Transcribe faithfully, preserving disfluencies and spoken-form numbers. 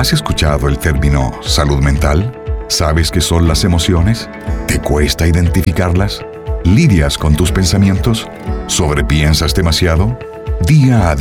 ¿Has escuchado el término salud mental? ¿Sabes qué son las emociones? ¿Te cuesta identificarlas? ¿Lidias con tus pensamientos? ¿Sobrepiensas demasiado? Día a día